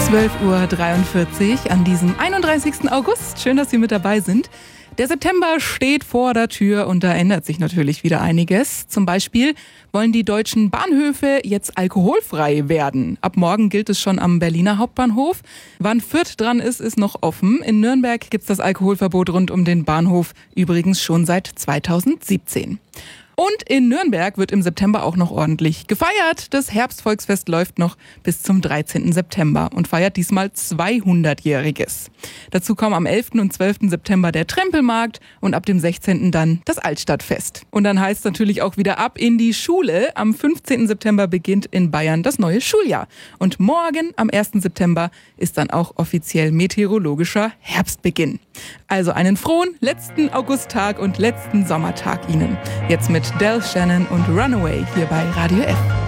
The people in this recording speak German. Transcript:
12:43 Uhr an diesem 31. August. Schön, dass Sie mit dabei sind. Der September steht vor der Tür und da ändert sich natürlich wieder einiges. Zum Beispiel wollen die deutschen Bahnhöfe jetzt alkoholfrei werden. Ab morgen gilt es schon am Berliner Hauptbahnhof. Wann Fürth dran ist, ist noch offen. In Nürnberg gibt es das Alkoholverbot rund um den Bahnhof übrigens schon seit 2017. Und in Nürnberg wird im September auch noch ordentlich gefeiert. Das Herbstvolksfest läuft noch bis zum 13. September und feiert diesmal 200-Jähriges. Dazu kommen am 11. und 12. September der Trempelmarkt und ab dem 16. dann das Altstadtfest. Und dann heißt es natürlich auch wieder ab in die Schule. Am 15. September beginnt in Bayern das neue Schuljahr. Und morgen, am 1. September, ist dann auch offiziell meteorologischer Herbstbeginn. Also einen frohen letzten Augusttag und letzten Sommertag Ihnen. Jetzt mit Del Shannon und Runaway hier bei Radio F.